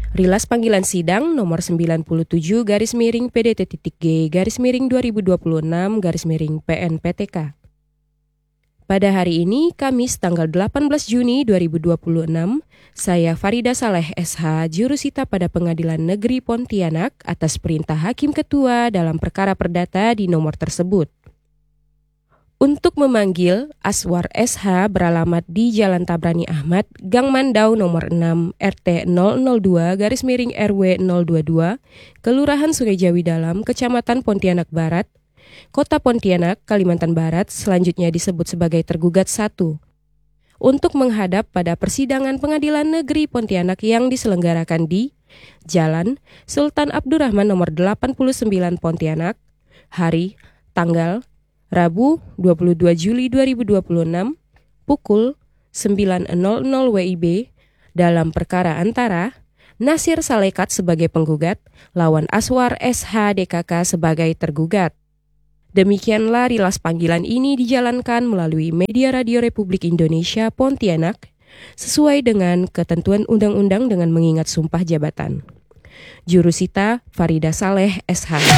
Rilas panggilan sidang nomor 97-G/PDT-2026-PNPTK. Pada hari ini, Kamis tanggal 18 Juni 2026, saya Farida Saleh SH, jurusita pada Pengadilan Negeri Pontianak atas perintah Hakim Ketua dalam perkara perdata di nomor tersebut. Untuk memanggil Aswar SH beralamat di Jalan Tabrani Ahmad, Gang Mandau nomor 6, RT 002-RW 022, Kelurahan Sungai Jawi Dalam, Kecamatan Pontianak Barat, Kota Pontianak, Kalimantan Barat, selanjutnya disebut sebagai tergugat 1. Untuk menghadap pada persidangan Pengadilan Negeri Pontianak yang diselenggarakan di Jalan Sultan Abdurrahman nomor 89 Pontianak, hari, tanggal, Rabu 22 Juli 2026, pukul 9.00 WIB, dalam perkara antara Nasir Salekat sebagai penggugat lawan Aswar SH DKK sebagai tergugat. Demikianlah rilas panggilan ini dijalankan melalui Media Radio Republik Indonesia Pontianak sesuai dengan ketentuan undang-undang dengan mengingat sumpah jabatan. Jurusita Farida Saleh SH.